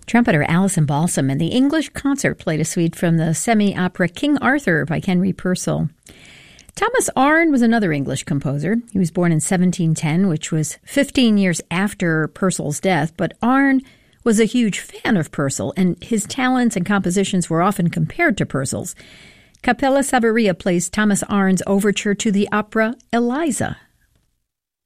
Trumpeter Alison Balsam and the English Concert played a suite from the semi-opera King Arthur by Henry Purcell. Thomas Arne was another English composer. He was born in 1710, which was 15 years after Purcell's death, but Arne was a huge fan of Purcell, and his talents and compositions were often compared to Purcell's. Cappella Savaria plays Thomas Arne's overture to the opera Eliza.